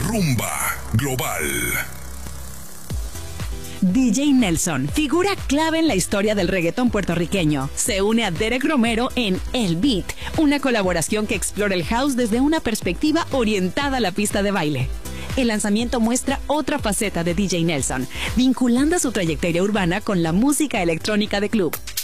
Rumba Global. DJ Nelson, figura clave en la historia del reggaetón puertorriqueño, se une a Derek Romero en El Beat, una colaboración que explora el house desde una perspectiva orientada a la pista de baile. El lanzamiento muestra otra faceta de DJ Nelson, vinculando su trayectoria urbana con la música electrónica de club.